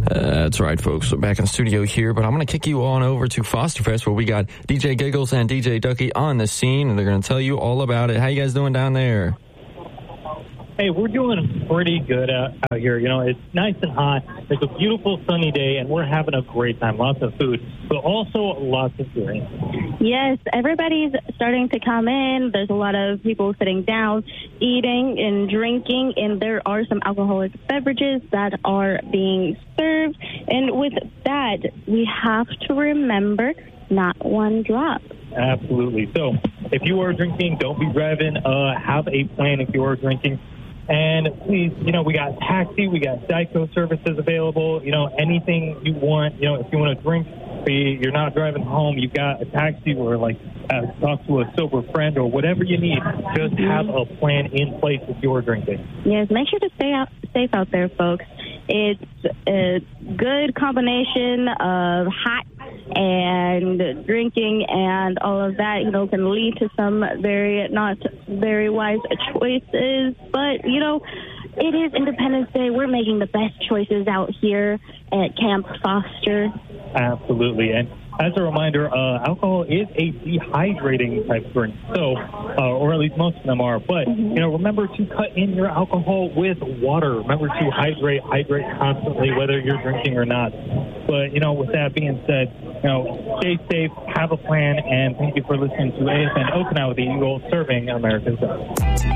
That's right, folks. We're back in the studio here, but I'm going to kick you on over to Foster Fest, where we got DJ Giggles and DJ Ducky on the scene, and they're going to tell you all about it. How you guys doing down there? Hey, we're doing pretty good out here. You know, it's nice and hot. It's a beautiful sunny day, and we're having a great time. Lots of food, but also lots of drinks. Yes, everybody's starting to come in. There's a lot of people sitting down, eating and drinking, and there are some alcoholic beverages that are being served. And with that, we have to remember not one drop. Absolutely. So if you are drinking, don't be driving. Have a plan if you are drinking. And please, you know, we got taxi, we got Geico services available, you know, anything you want, you know, if you want to drink, you're not driving home, you've got a taxi or like talk to a sober friend or whatever you need. Just have a plan in place if you're drinking. Yes, make sure to stay safe out there, folks. It's a good combination of hot and drinking and all of that, you know, can lead to some not very wise choices. But, you know, it is Independence Day. We're making the best choices out here at Camp Foster. Absolutely. And as a reminder, alcohol is a dehydrating type drink, so, or at least most of them are. But, you know, remember to cut in your alcohol with water. Remember to hydrate constantly, whether you're drinking or not. But, you know, with that being said, you know, stay safe, have a plan, and thank you for listening to AFN Okinawa, the Eagle, serving America's best.